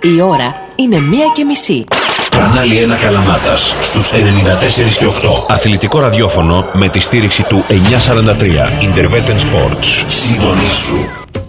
Η ώρα είναι 1:30. Κανάλι 1 Καλαμάτας στους 94 και 8. Αθλητικό ραδιόφωνο με τη στήριξη του 943. Intervetten Sports. Συντονίσου.